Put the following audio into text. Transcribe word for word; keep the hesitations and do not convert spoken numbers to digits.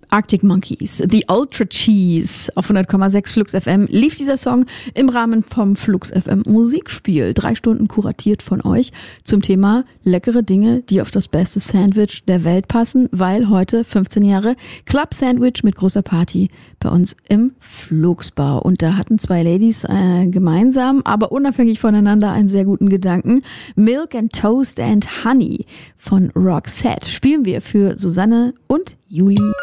Arctic Monkeys, The Ultra Cheese auf hundert Komma sechs Flux F M lief dieser Song im Rahmen vom Flux F M Musikspiel. Drei Stunden kuratiert von euch zum Thema leckere Dinge, die auf das beste Sandwich der Welt passen, weil heute fünfzehn Jahre Club Sandwich mit großer Party bei uns im Flugsbau. Und da hatten zwei Ladies äh, gemeinsam, aber unabhängig voneinander einen sehr guten Gedanken. Milk and Toast and Honey von Roxette spielen wir für Susanne und Juli.